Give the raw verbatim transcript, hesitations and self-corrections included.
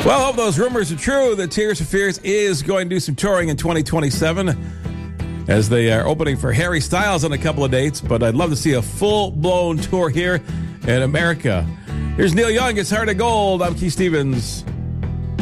Well, I hope those rumors are true that Tears for Fears is going to do some touring in twenty twenty-seven as they are opening for Harry Styles on a couple of dates. But I'd love to see a full-blown tour here in America. Here's Neil Young, It's Heart of Gold. I'm Keith Stevens.